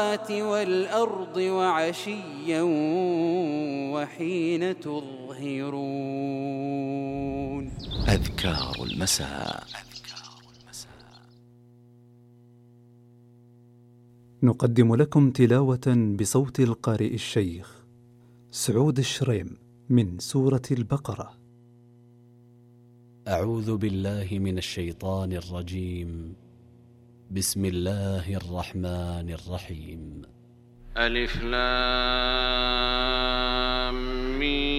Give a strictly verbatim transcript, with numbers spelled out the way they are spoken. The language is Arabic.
والأرض وعشيا وحين تظهرون. أذكار المساء. نقدم لكم تلاوة بصوت القارئ الشيخ سعود الشريم من سورة البقرة. أعوذ بالله من الشيطان الرجيم. بسم الله الرحمن الرحيم. ألف لام ميم